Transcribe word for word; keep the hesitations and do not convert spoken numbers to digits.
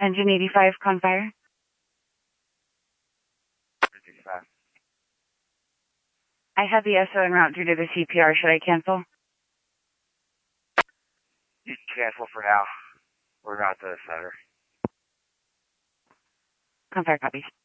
Engine eighty-five, Confire. eighty-five. I have the S O en route due to the C P R. Should I cancel? You can cancel for now. We're not the center. Confire copies.